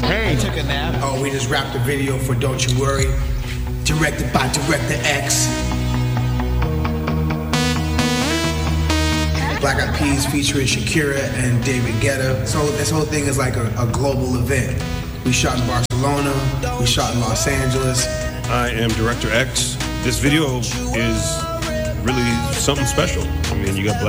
Hey. Took a nap. Oh, we just wrapped a video for Don't You Worry, directed by Director X. Black Eyed Peas featuring Shakira and David Guetta. So this whole thing is like a global event. We shot in Barcelona, we shot in Los Angeles. I am Director X. This video is really something special. I mean, you got Black